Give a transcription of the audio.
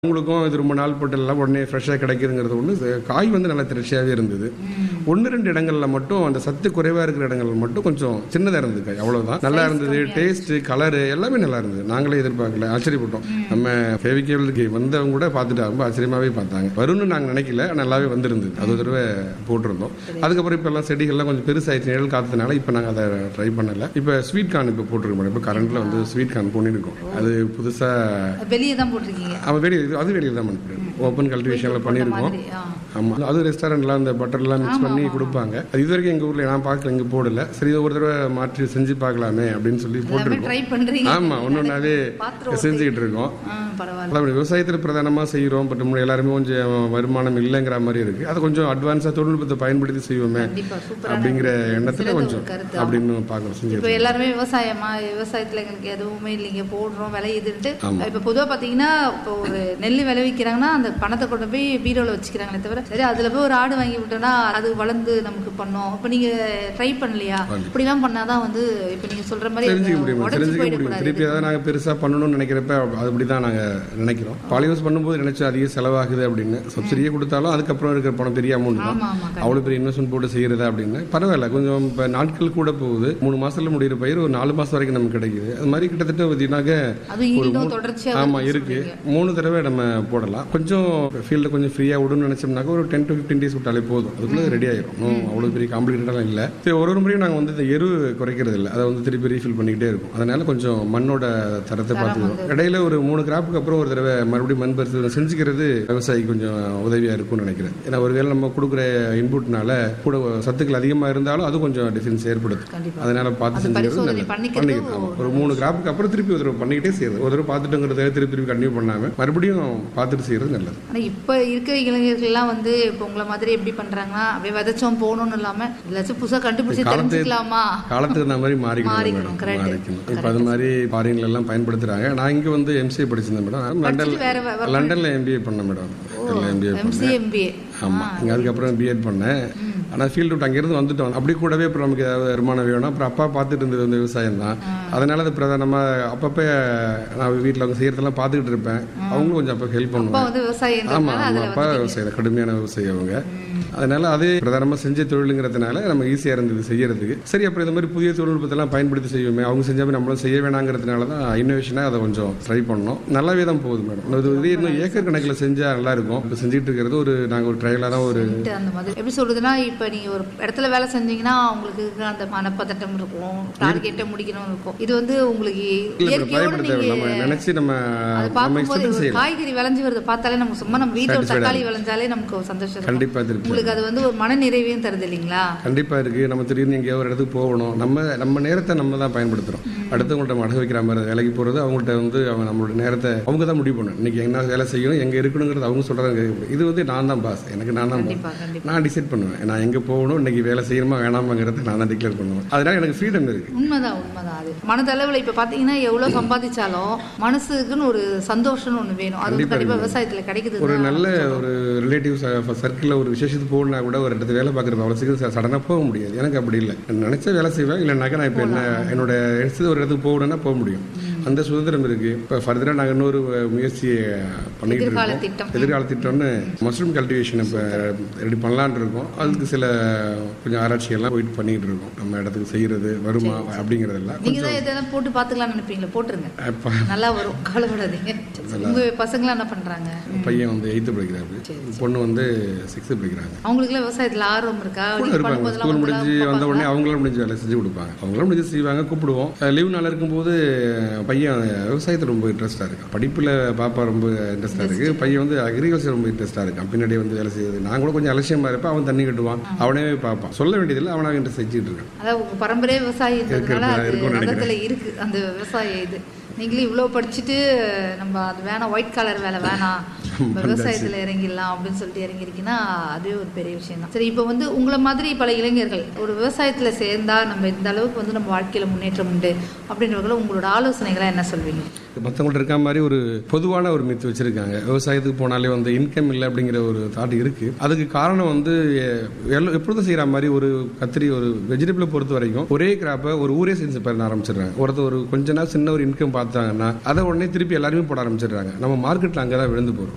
உங்களுக்கும் இது ரொம்ப நாள் போட்டு எல்லாம் உடனே ஃப்ரெஷ்ஷாக கிடைக்குதுங்கிறது ஒன்று. காய் வந்து நல்லா திரட்சியாகவே இருந்தது. 1-2 இடங்கள்ல மட்டும் அந்த சத்து குறைவாக இருக்கிற இடங்கள்ல மட்டும் கொஞ்சம் சின்னதாக இருந்தது காய், அவ்வளோதான். நல்லா இருந்தது, டேஸ்ட்டு, கலரு எல்லாமே நல்லா இருந்தது. நாங்களே எதிர்பார்க்கல, ஆச்சரியப்பட்டோம். நம்ம ஃபெவிகேலுக்கு வந்தவங்க கூட பார்த்துட்டு ரொம்ப ஆச்சரியமாகவே பார்த்தாங்க. வரும்னு நாங்கள் நினைக்கல, நல்லாவே வந்திருந்தது. அது ஒரு தடவை போட்டிருந்தோம். அதுக்கப்புறம் இப்போ எல்லாம் செடிகள்லாம் கொஞ்சம் பெருசாகிடுச்சு, நிழல் காத்ததுனால இப்போ நாங்கள் அதை ட்ரை பண்ணலை. இப்போ ஸ்வீட் கார்ன் இப்போ போட்டிருக்கோம் மேடம். இப்போ கரண்ட்டில் வந்து ஸ்வீட் கார்ன் பண்ணியிருக்கோம். அது புதுசாக வெளியே தான் போட்டிருக்கீங்க? அவன் வெளியே, அது வெளியில் தான் பண்ணிருக்கோம். ஓப்பன் கல்டிவேஷனில் பண்ணியிருக்கோம். ஆமாம், அது ரெஸ்டாரண்ட்லாம் அந்த பட்டர்லாம் மிக்ஸ் பண்ணி கொடுப்பாங்க. அது இது வரைக்கும் எங்கள் ஊரில் நான் பார்க்கல, இங்கே போடல. சரி, ஒரு தடவை மாற்றி செஞ்சு பார்க்கலாமே அப்படின்னு சொல்லி போட்டிருக்கோம். ஆமாம், ஒன்னொன்னாவே செஞ்சுக்கிட்டு இருக்கோம். அதாவது விவசாயத்தில் பிரதானமாக செய்கிறோம். பட் எல்லாருமே கொஞ்சம் வருமானம் இல்லைங்கிற மாதிரி இருக்கு. அதை கொஞ்சம் அட்வான்ஸாக தொழில்நுட்பத்தை பயன்படுத்தி செய்வோமே அப்படிங்கிற எண்ணத்தில் கொஞ்சம் அப்படின்னு பார்க்கணும். இப்போ எல்லாருமே விவசாயத்தில் எங்களுக்கு எதுவுமே இல்லைங்க, போடுறோம் விளையுதுன்ட்டு. இப்போ பொதுவாக பார்த்தீங்கன்னா இப்போ ஒரு நெல் விளைவிக்கிறாங்கன்னா அந்த பணத்தை கொண்டு போய் பீரோவில் வச்சுக்கிறாங்களே தவிர, சரி அதில் போய் ஒரு ஆடு வாங்கி விட்டோம்னா அது வளர்ந்து நமக்கு பண்ணோம். இப்போ நீங்கள் ட்ரை பண்ணலையா? இப்படிலாம் பண்ணாதான் வந்து இப்போ நீங்கள் சொல்கிற மாதிரி தெரிஞ்சுக்க முடியும். திருப்பி அதான் நாங்கள் பெருசாக பண்ணணும்னு நினைக்கிறப்ப அப்படி தான் நாங்கள் நினைக்கிறோம். பாலியூஸ் பண்ணும்போது நினைச்சா அதிக செலவாகுது அப்படின்னு சப்சிடியே கொடுத்தாலும் அதுக்கப்புறம் இருக்கிற பணம் பெரிய அமௌண்ட் தான். அவ்வளோ பெரிய இன்வெஸ்ட்மெண்ட் போட்டு செய்யறதா அப்படின்னு பரவாயில்ல. கொஞ்சம் இப்போ நாட்கள் கூட போகுது. 3 மாசத்துல முடிகிற பயிர் ஒரு 4 மாசம் வரைக்கும் நமக்கு கிடைக்குது. அது மாதிரி கிட்டத்தட்ட பார்த்தீங்கன்னாக்க ஆமாம் இருக்கு. 3 தடவை நம்ம போடலாம். கொஞ்சம் ஃபீல்டில் கொஞ்சம் ஃப்ரீயாக விடுன்னு நினைச்சோம்னாக்க ஒரு 10 to 15 days விட்டாலே போதும். அதுக்குள்ளே ரெடி ஆயிரும். அவ்வளோ பெரிய காம்ப்ளிகேட்டடாக இல்லை. ஒரு முறையும் நாங்கள் வந்து இந்த எரு குறைக்கிறது இல்லை. அதை வந்து திருப்பி ரீஃபில் பண்ணிக்கிட்டே இருக்கும். அதனால கொஞ்சம் மண்ணோட தரத்தை பார்த்துக்கிறோம். இடையில ஒரு 3 கிராப்புக்கு அப்புறம் ஒரு தடவை மறுபடியும் மண் பரிசோதனை செஞ்சுக்கிறது விவசாயி கொஞ்சம் உதவியாக இருக்கும்னு நினைக்கிறேன். ஏன்னா ஒருவேளை நம்ம கொடுக்குற இன்புட்னால கூட சத்துக்கள் அதிகமாக இருந்தாலும் அது கொஞ்சம் டிஃபரன்ஸ் ஏற்படுத்தும். அதனால பார்த்து செஞ்சுக்கிறது பண்ணிக்கிட்டு ஒரு 3 கிராப்புக்கு அப்புறம் திருப்பி ஒரு தடவை பண்ணிக்கிட்டே செய்யுது. ஒரு தடவை பார்த்துட்டுங்கிறத திருப்பி கண்டினியூ பண்ணாமல் மறுபடியும் பார்த்துட்டு செய்யறது நல்லது. ஆனால் இப்போ இருக்கிற இளைஞர்கள்லாம் வந்து இப்போ உங்களை மாதிரி எப்படி பண்றாங்கன்னா அப்படியே விதைச்சோம் போகணும்னு இல்லாம எல்லாச்சும் புதுசாக கண்டுபிடிச்சி தெரிஞ்சுக்கலாமா, காலத்துக்கு அந்த மாதிரி மாறிக்கணும். இப்போ அது மாதிரி ஃபாரின்ல எல்லாம் பயன்படுத்துறாங்க. நான் இங்கே வந்து எம்சிஏ படிச்சிருந்தேன் மேடம். லண்டன்ல எம்பிஏ பண்ணேன் மேடம். எம்பிஏ ஆமாம், இங்கே அதுக்கப்புறம் பிஎட் பண்ணேன். ஆனால் ஃபீல்டு விட்டு அங்கேருந்து வந்துட்டோம். அப்படி கூடவே இப்போ நமக்கு ஏதாவது வருமானம் வேணும். அப்புறம் அப்பா பார்த்துட்டு இருந்தது வந்து விவசாயம் தான். அதனால அது பிரதானமாக அப்பப்போ நான் வீட்டில் அவங்க செய்யறதெல்லாம் பார்த்துக்கிட்டு இருப்பேன். அவங்களும் கொஞ்சம் அப்போ ஹெல்ப் பண்ணுவாங்க. ஆமாம், அவங்க அப்பா விவசாயம், கடுமையான விவசாயம் அவங்க. அதனால அதே பிரதானமாக செஞ்ச தொழிலுங்கிறதுனால நம்ம ஈஸியாக இருந்தது செய்யறதுக்கு. சரி, அப்புறம் இந்த மாதிரி புதிய தொழில்நுட்பத்தெல்லாம் பயன்படுத்தி செய்வோமே, அவங்க செஞ்சாவே நம்மளும் செய்ய வேணாங்கிறதுனால தான் இன்னோவேஷனாக அதை கொஞ்சம் ட்ரை பண்ணோம். நல்லாவே தான் போகுது மேடம். இது இன்னும் ஏக்கர் கணக்கில் செஞ்சால் நல்லா இருக்கும். இப்போ செஞ்சுட்டு இருக்கிறது நாங்கள் ஒரு ட்ரையலாக தான் ஒரு அந்த மாதிரி எப்படி சொல்றதுன்னா, இப்போ நீங்கள் ஒரு இடத்துல வேலை செஞ்சீங்கன்னா உங்களுக்கு அந்த மனப்பதட்டம் இருக்கும், டார்கெட்டை முடிக்கணும் இருக்கும். இது வந்து உங்களுக்கு நினைச்சு நம்ம காய்கறி விளைஞ்சு வருது பார்த்தாலே நமக்கு சும்மா நம்ம வீட்டில் தக்காளி விளைஞ்சாலே நமக்கு ஒரு சந்தோஷம். கண்டிப்பாக திருப்பி அது வந்து ஒரு மன நிறைவையும் தருது இல்லைங்களா? கண்டிப்பா இருக்கு. நம்ம திடீர்னு எங்கேயோ ஒரு இடத்துக்கு போகணும், நம்ம நேரத்தை நம்ம தான் பயன்படுத்துறோம். அடுத்தவங்கள்ட்ட அடகு வைக்கிற மாதிரி வேலைக்கு போறது அவங்கள்ட்ட வந்து நம்மளோட நேரத்தை அவங்க தான் முடிவு பண்ணணும். இன்னைக்கு என்ன வேலை செய்யணும், எங்க இருக்கணுங்கிறது அவங்க சொல்றாங்க. இது வந்து நான் தான் பாஸ், எனக்கு நான் தான் நான் டிசைட் பண்ணுவேன். நான் எங்க போகணும், இன்னைக்கு வேலை செய்யணுமா வேணாமாங்கிறத நான் தான் டிக்ளேர் பண்ணுவேன். அதனால எனக்கு ஃப்ரீடம் இருக்கு. உண்மைதான். அது மனதளவில் இப்ப பாத்தீங்கன்னா எவ்வளவு சம்பாதிச்சாலும் மனசுக்குன்னு ஒரு சந்தோஷம் ஒண்ணு வேணும். அது கண்டிப்பா விவசாயத்துல கிடைக்குது. ஒரு நல்ல ஒரு ரிலேட்டிவ் சர்க்கிள் ஒரு விசேஷத்துக்கு போகணும்னா கூட ஒரு இடத்துல வேலை பார்க்குறது அவ்வளோ சீக்கிரம் சடனாக போக முடியாது. எனக்கு அப்படி இல்லை. நினைச்ச வேலை செய்வேன். இல்லைனாக்கா நான் இப்போ என்னோட எடுத்து ஒரு இடத்துக்கு போகணும்னா போக முடியும். அந்த சுதந்திரம் இருக்கு. இப்போ ஃபர்தராக நாங்கள் இன்னொரு முயற்சியை பண்ணிக்கிட்டு இருக்கோம். எதிர்கால திட்டம்னு மஷ்ரூம் கல்டிவேஷன் இப்போ ரெடி பண்ணலான் இருக்கோம். அதுக்கு சில கொஞ்சம் ஆராய்ச்சிகள்லாம் போயிட்டு பண்ணிக்கிட்டு இருக்கோம். நம்ம இடத்துக்கு செய்யறது வருமா அப்படிங்கிறதெல்லாம் நீங்கள் போட்டு பார்த்துக்கலாம்னு நினைப்பீங்களா? போட்டுருங்க, நல்லா வரும், கவலைப்படாதீங்க. உங்க பசங்களாம் என்ன பண்றாங்க? பையன் வந்து 8th படிக்கிறாரு, பொண்ணு வந்து 6th படிக்கிறாங்க. அவங்களுக்குலாம் விவசாயத்தில் ஆர்வம் இருக்கா? ஸ்கூல் முடிஞ்சு வந்த உடனே அவங்களாம் முடிஞ்சு வேலை செஞ்சு கொடுப்பாங்க. அவங்களாம் முடிஞ்சு செய்வாங்க, கூப்பிடுவோம். லீவ் நாள் இருக்கும்போது பையன் விவசாயத்தில் ரொம்ப இன்ட்ரெஸ்டாக இருக்கான். படிப்பில் பாப்பா ரொம்ப இன்ட்ரெஸ்டாக இருக்கு. பையன் வந்து அக்ரிகல்ச்சர் ரொம்ப இன்ட்ரெஸ்டாக இருக்கான். பின்னாடி வந்து வேலை செய்யுது. நான் கூட கொஞ்சம் அலட்சியமாக இருப்பேன். அவன் தண்ணி கட்டுவான், அவனே பார்ப்பான். சொல்ல வேண்டியதில்லை, அவனாக இன்ட்ரெஸ்ட் செஞ்சுட்டு இருக்கான். அதாவது பரம்பரை விவசாயம் இருக்கு அந்த விவசாயம். இது நீங்களே இவ்வளோ படிச்சுட்டு நம்ம அது வேணாம், ஒயிட் காலர் வேலை வேணாம், விவசாயத்தில் இறங்கிடலாம் அப்படின்னு சொல்லிட்டு இறங்கிருக்கீங்கன்னா அதுவே ஒரு பெரிய விஷயம் தான். சரி, இப்போ வந்து உங்களை மாதிரி பல இளைஞர்கள் ஒரு விவசாயத்தில் சேர்ந்தா நம்ம இந்த அளவுக்கு வந்து நம்ம வாழ்க்கையில் முன்னேற்றம் உண்டு அப்படின்றவங்கள உங்களோட ஆலோசனைகளை என்ன சொல்வீங்க? மற்றவங்கள்ட்ட இருக்க மாதிரி ஒரு பொதுவான ஒரு மித்து வச்சிருக்காங்க. விவசாயத்துக்கு போனாலே வந்து இன்கம் இல்லை அப்படிங்கிற ஒரு தாட் இருக்கு. அதுக்கு காரணம் வந்து எப்பொழுதும் செய்யற மாதிரி ஒரு கத்திரி ஒரு வெஜிடபிளை பொறுத்த வரைக்கும் ஒரே கிராப்பை ஒரு ஊரே செஞ்சு பண்ண ஆரம்பிச்சிடுறாங்க. ஒருத்தர் ஒரு கொஞ்ச நாள் சின்ன ஒரு இன்கம் பார்த்தாங்கன்னா அதை உடனே திருப்பி எல்லாருமே போட ஆரம்பிச்சிடுறாங்க. நம்ம மார்க்கெட்டில் அங்கே தான் விழுந்து போகிறோம்.